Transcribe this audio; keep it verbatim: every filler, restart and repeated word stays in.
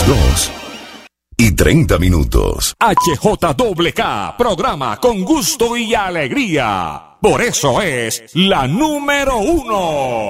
Las dos y treinta minutos. H J K K, programa con gusto y alegría. Por eso es la número uno.